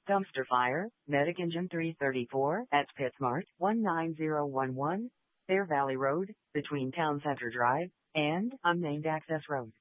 Dumpster fire, Medic Engine 334 at PetSmart 19011, Fair Valley Road, between Town Center Drive and Unnamed Access Road.